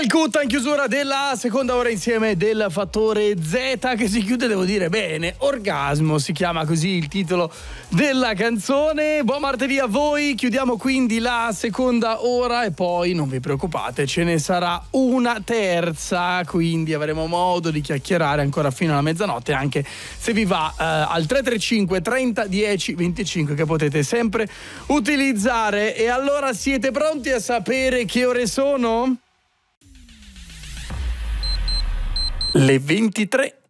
Calcutta in chiusura della seconda ora insieme del Fattore Z, che si chiude, devo dire bene, Orgasmo si chiama così il titolo della canzone. Buon martedì a voi, chiudiamo quindi la seconda ora e poi non vi preoccupate, ce ne sarà una terza, quindi avremo modo di chiacchierare ancora fino alla mezzanotte, anche se vi va al 335 30 10 25, che potete sempre utilizzare. E allora siete pronti a sapere che ore sono? Le 23